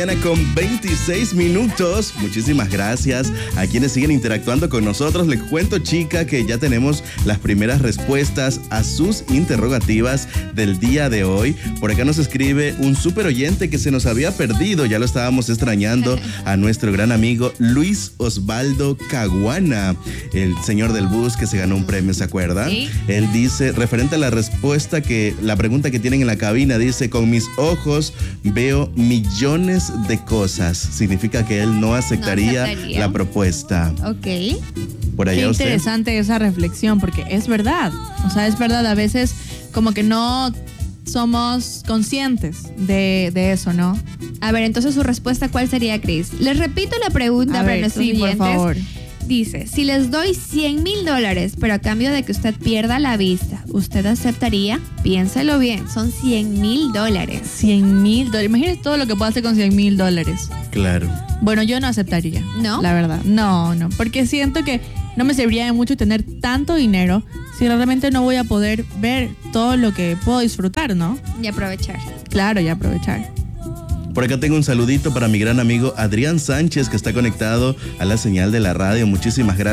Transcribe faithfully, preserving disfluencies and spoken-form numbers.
Con veintiséis minutos, muchísimas gracias a quienes siguen interactuando con nosotros. Les cuento, chica, que ya tenemos las primeras respuestas a sus interrogativas del día de hoy. Por acá nos escribe un súper oyente que se nos había perdido, ya lo estábamos extrañando, a nuestro gran amigo Luis Osvaldo Caguana, el señor del bus que se ganó un premio, ¿se acuerda? Sí. Él dice, referente a la respuesta que, la pregunta que tienen en la cabina, dice, con mis ojos veo millones de cosas. Significa que él no aceptaría, no aceptaría. la propuesta. Ok. Por allá Qué usted. interesante esa reflexión, porque es verdad. O sea, es verdad, a veces como que no somos conscientes de, de eso, ¿no? A ver, entonces su respuesta, ¿cuál sería, Cris? Les repito la pregunta A para ver, nuestros sí, por oyentes. favor. Dice, si les doy cien mil dólares, pero a cambio de que usted pierda la vista, ¿usted aceptaría? Piénselo bien, son cien mil dólares. cien mil dólares. Imagínate todo lo que puedo hacer con cien mil dólares. Claro. Bueno, yo no aceptaría. ¿No? La verdad. No, no. Porque siento que no me serviría de mucho tener tanto dinero si realmente no voy a poder ver todo lo que puedo disfrutar, ¿no? Y aprovechar. Claro, y aprovechar. Por acá tengo un saludito para mi gran amigo Adrián Sánchez, que está conectado a la señal de la radio. Muchísimas gracias.